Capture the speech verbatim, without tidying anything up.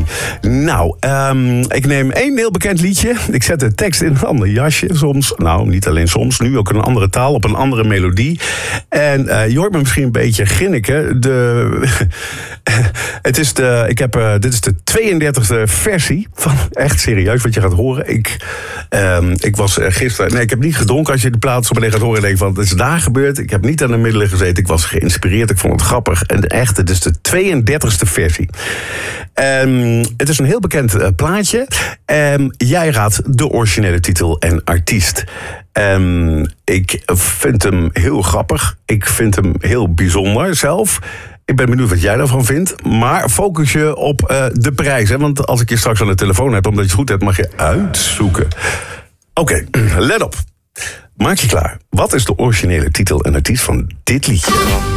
Versie. Nou, um, ik neem één heel bekend liedje. Ik zet de tekst in een ander jasje soms. Nou, niet alleen soms. Nu ook een andere taal, op een andere melodie. En uh, je hoort me misschien een beetje grinniken. De, het is de, ik heb, uh, dit is de tweeëndertigste versie. Van, echt serieus wat je gaat horen. Ik, um, ik was uh, gisteren... Nee, ik heb niet gedronken als je de plaat zo meteen gaat horen. En denk van, het is daar gebeurd. Ik heb niet aan de middelen gezeten. Ik was geïnspireerd. Ik vond het grappig. En echt, het is de tweeëndertigste versie. Um, het is een heel bekend uh, plaatje. Um, jij raadt de originele titel en artiest. Um, ik vind hem heel grappig. Ik vind hem heel bijzonder zelf. Ik ben benieuwd wat jij daarvan vindt. Maar focus je op uh, de prijs. Hè? Want als ik je straks aan de telefoon heb, omdat je het goed hebt, mag je uitzoeken. Oké, okay, let op. Maak je klaar. Wat is de originele titel en artiest van dit liedje?